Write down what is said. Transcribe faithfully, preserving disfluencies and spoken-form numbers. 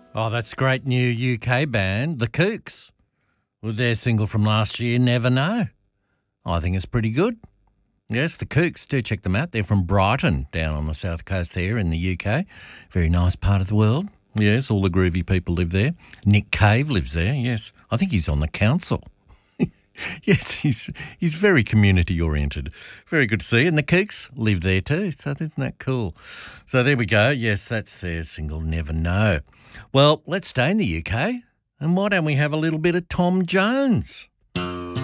Oh, that's a great new U K band, The Kooks, with their single from last year, Never Know. I think it's pretty good. Yes, The Kooks, do check them out. They're from Brighton, down on the south coast there in the U K. Very nice part of the world. Yes, all the groovy people live there. Nick Cave lives there, yes. I think he's on the council. Yes, he's he's very community-oriented. Very good to see. And the Kooks live there too, so isn't that cool? So there we go. Yes, that's their single, Never Know. Well, let's stay in the U K, and why don't we have a little bit of Tom Jones?